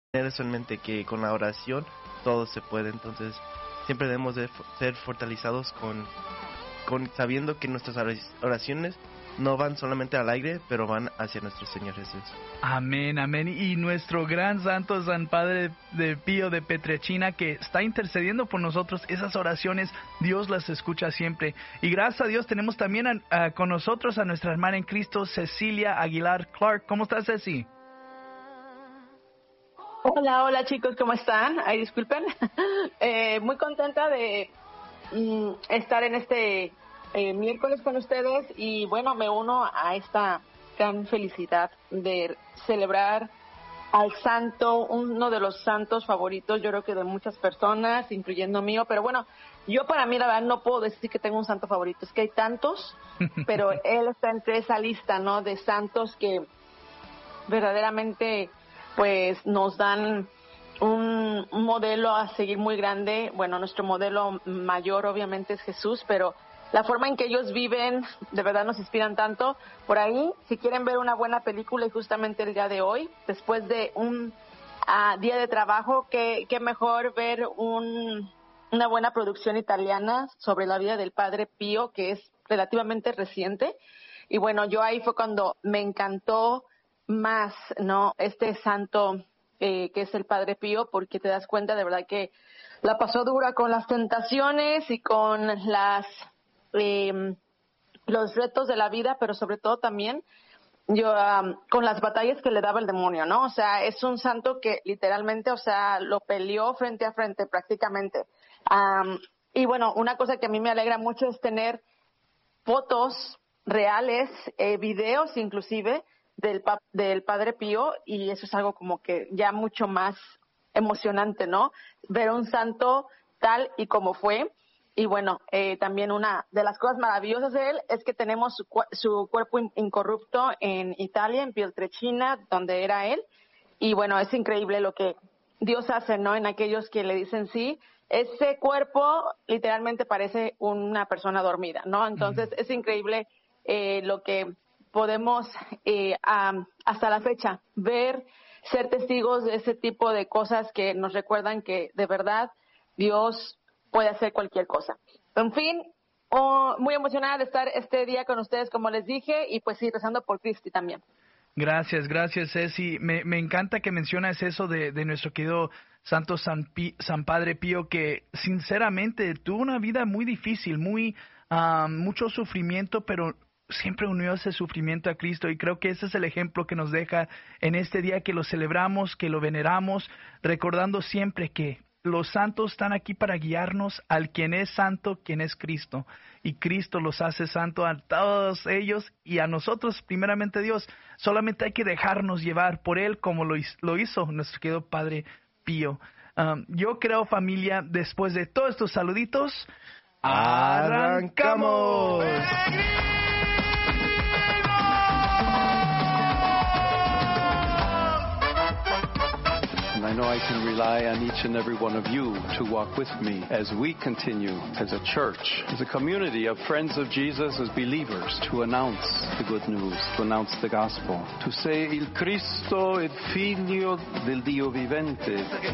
eso en mente, que con la oración todo se puede. Entonces siempre debemos de ser fortalecidos con sabiendo que nuestras oraciones no van solamente al aire, pero van hacia nuestro Señor Jesús. Amén, amén. Y nuestro gran santo San Padre de Pío de Pietrelcina, que está intercediendo por nosotros, esas oraciones Dios las escucha siempre. Y gracias a Dios tenemos también con nosotros a nuestra hermana en Cristo, Cecilia Aguilar Clark. ¿Cómo estás, Ceci? Hola chicos, ¿cómo están? Ay, disculpen. Muy contenta de estar en este miércoles con ustedes y bueno, me uno a esta gran felicidad de celebrar al santo, uno de los santos favoritos, yo creo que de muchas personas, incluyendo mío, pero bueno, yo para mí la verdad no puedo decir que tengo un santo favorito, es que hay tantos, pero él está entre esa lista, ¿no? De santos que verdaderamente pues nos dan un modelo a seguir muy grande. Bueno, nuestro modelo mayor obviamente es Jesús, pero la forma en que ellos viven de verdad nos inspiran tanto. Por ahí, si quieren ver una buena película, y justamente el día de hoy, después de un día de trabajo, qué mejor ver una buena producción italiana sobre la vida del Padre Pío, que es relativamente reciente. Y bueno, yo ahí fue cuando me encantó más, ¿no? Este santo que es el Padre Pío, porque te das cuenta de verdad que la pasó dura con las tentaciones y con los retos de la vida, pero sobre todo también con las batallas que le daba el demonio, ¿no? O sea, es un santo que literalmente, o sea, lo peleó frente a frente prácticamente. Y bueno, una cosa que a mí me alegra mucho es tener fotos reales, videos inclusive, del Padre Pío, y eso es algo como que ya mucho más emocionante, ¿no? Ver un santo tal y como fue. Y bueno, también una de las cosas maravillosas de él es que tenemos su cuerpo incorrupto en Italia, en Pietrelcina, donde era él. Y bueno, es increíble lo que Dios hace, ¿no? En aquellos que le dicen sí. Ese cuerpo literalmente parece una persona dormida, ¿no? Entonces es increíble lo que podemos hasta la fecha ver, ser testigos de ese tipo de cosas que nos recuerdan que de verdad Dios puede hacer cualquier cosa. En fin, muy emocionada de estar este día con ustedes, como les dije, y pues sí, rezando por Cristi también. Gracias, Ceci. Me encanta que mencionas eso de nuestro querido Santo San Padre Pío, que sinceramente tuvo una vida muy difícil, mucho sufrimiento, pero siempre unió ese sufrimiento a Cristo, y creo que ese es el ejemplo que nos deja en este día que lo celebramos, que lo veneramos, recordando siempre que los santos están aquí para guiarnos al quien es santo, quien es Cristo, y Cristo los hace santo a todos ellos y a nosotros, primeramente Dios. Solamente hay que dejarnos llevar por Él como lo hizo nuestro querido Padre Pío. Yo creo, familia, después de todos estos saluditos, ¡arrancamos! I know I can rely on each and every one of you to walk with me as we continue as a church, as a community of friends of Jesus, as believers, to announce the good news, to announce the gospel, to say, Il Cristo è figlio del Dio vivente.